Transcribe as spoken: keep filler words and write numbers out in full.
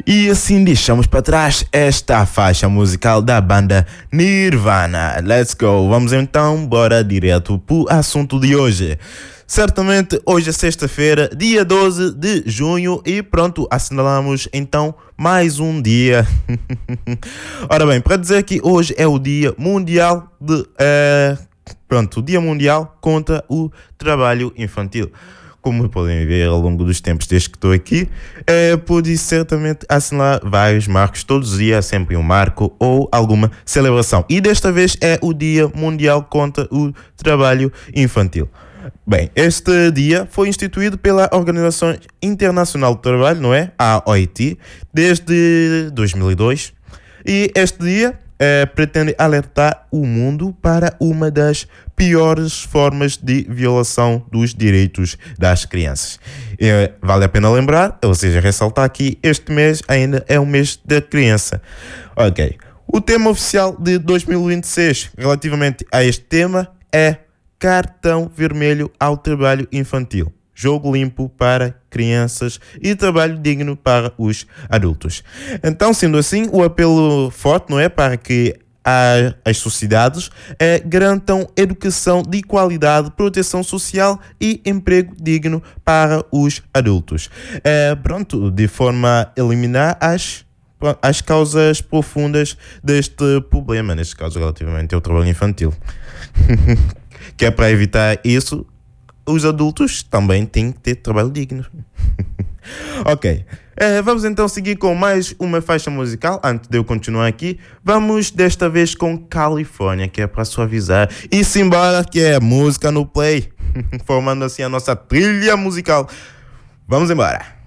E assim deixamos para trás esta faixa musical da banda Nirvana. Let's go! Vamos então, bora direto para o assunto de hoje. Certamente hoje é sexta-feira, dia doze de junho, e pronto, assinalamos então mais um dia. Ora bem, para dizer que hoje é o dia mundial de... É, pronto, o dia mundial contra o trabalho infantil. Como podem ver ao longo dos tempos desde que estou aqui, é, pude certamente assinalar vários marcos. Todos os dias há sempre um marco ou alguma celebração. E desta vez é o Dia Mundial contra o Trabalho Infantil. Bem, este dia foi instituído pela Organização Internacional do Trabalho, não é? A O I T, desde dois mil e dois. E este dia é, pretende alertar o mundo para uma das piores formas de violação dos direitos das crianças. É, vale a pena lembrar, ou seja, ressaltar que este mês ainda é o mês da criança. Ok. O tema oficial de dois mil e vinte e seis relativamente a este tema é Cartão Vermelho ao Trabalho Infantil. Jogo limpo para crianças e trabalho digno para os adultos. Então, sendo assim, o apelo forte, não é, para que a, as sociedades é, garantam educação de qualidade, proteção social e emprego digno para os adultos. É, pronto, de forma a eliminar as, as causas profundas deste problema, neste caso relativamente ao trabalho infantil. Que é para evitar isso, os adultos também têm que ter trabalho digno. Ok, é, vamos então seguir com mais uma faixa musical. Antes de eu continuar aqui, vamos desta vez com Califórnia, que é para suavizar. E simbora, que é música no play, formando assim a nossa trilha musical. Vamos embora.